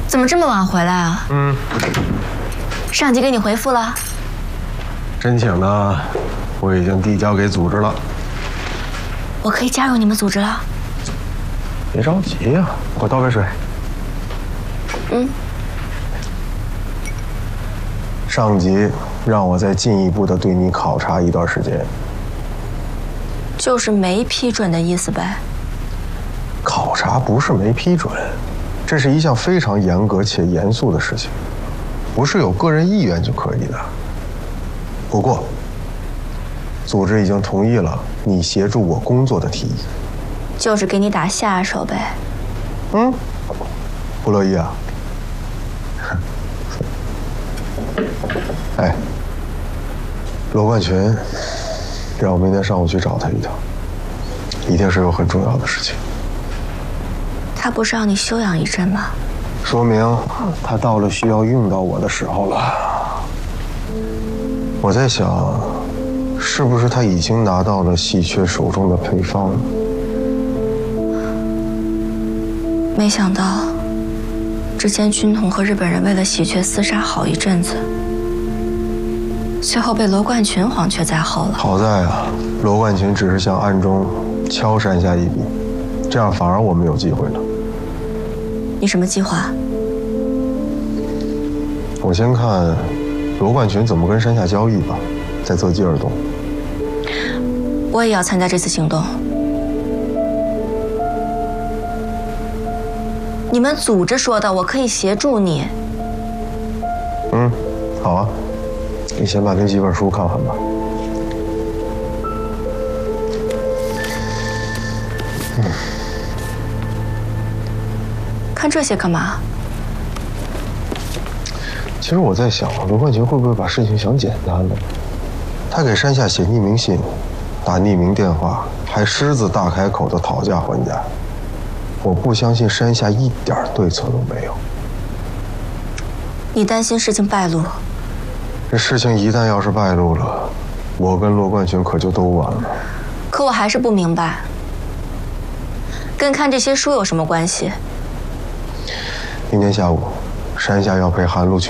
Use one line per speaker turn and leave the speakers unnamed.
怎么这么晚回来啊？上级给你回复了？
申请呢，我已经递交给组织了。
我可以加入你们组织了？
别着急呀，我倒杯水。上级让我再进一步的对你考察一段时间。
就是没批准的意思呗。
考察不是没批准，这是一项非常严格且严肃的事情，不是有个人意愿就可以的。不过，组织已经同意了你协助我工作的提议，
就是给你打下手呗。
不乐意啊？哎，罗冠群让我明天上午去找他一趟，一定是有很重要的事情。
他不是让你休养一阵吗？
说明他到了需要用到我的时候了。我在想，是不是他已经拿到了喜鹊手中的配方？
没想到，之前军统和日本人为了喜鹊厮杀好一阵子，最后被罗冠群黄雀在后了。
好在啊，罗冠群只是想暗中敲山下一笔，这样反而我们有机会了。
你什么计划？
我先看罗冠群怎么跟山下交易吧，再择机而动。
我也要参加这次行动。你们组织说的，我可以协助你。
好啊，你先把那几本书看看吧。
看这些干嘛？
其实我在想，罗冠群会不会把事情想简单了？他给山下写匿名信，打匿名电话，还狮子大开口的讨价还价。我不相信山下一点对策都没有。
你担心事情败露？
这事情一旦要是败露了，我跟罗冠群可就都完了。
可我还是不明白，跟看这些书有什么关系？
明天下午，山下要陪韩露去